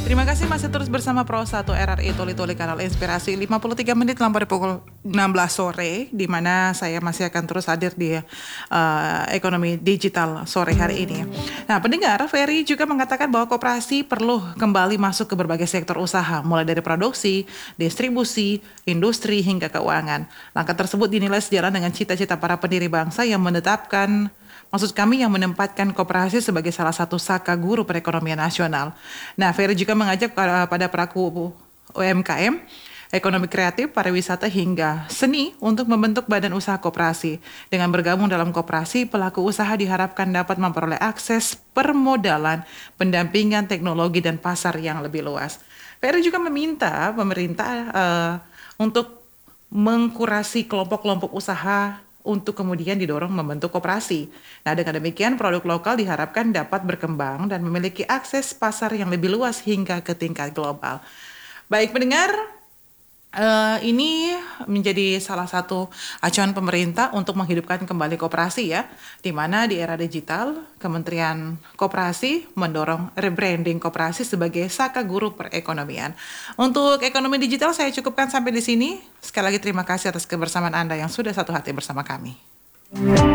Terima kasih masih terus bersama Pro 1 RRI Tuli-Tuli Kanal Inspirasi 53 menit lampau dari pukul 16 sore, di mana saya masih akan terus hadir di ekonomi digital sore hari ini. Nah, pendengar, Ferry juga mengatakan bahwa koperasi perlu kembali masuk ke berbagai sektor usaha, mulai dari produksi, distribusi, industri, hingga keuangan. Langkah tersebut dinilai sejalan dengan cita-cita para pendiri bangsa yang menetapkan yang menempatkan koperasi sebagai salah satu saka guru perekonomian nasional. Nah, Ferry juga mengajak pada pelaku UMKM, ekonomi kreatif, pariwisata hingga seni untuk membentuk badan usaha koperasi. Dengan bergabung dalam koperasi, pelaku usaha diharapkan dapat memperoleh akses permodalan, pendampingan teknologi dan pasar yang lebih luas. Ferry juga meminta pemerintah untuk mengkurasi kelompok-kelompok usaha untuk kemudian didorong membentuk koperasi. Nah, dengan demikian produk lokal diharapkan dapat berkembang dan memiliki akses pasar yang lebih luas hingga ke tingkat global. Baik pendengar, ini menjadi salah satu acuan pemerintah untuk menghidupkan kembali koperasi ya, di mana di era digital Kementerian Koperasi mendorong rebranding koperasi sebagai saka guru perekonomian. Untuk ekonomi digital saya cukupkan sampai di sini. Sekali lagi terima kasih atas kebersamaan Anda yang sudah satu hati bersama kami.